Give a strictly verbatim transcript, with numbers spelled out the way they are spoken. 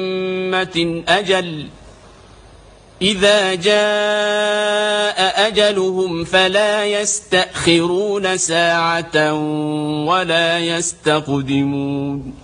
أمة أجل إذا جاء أجلهم فلا يستأخرون ساعة ولا يستقدمون.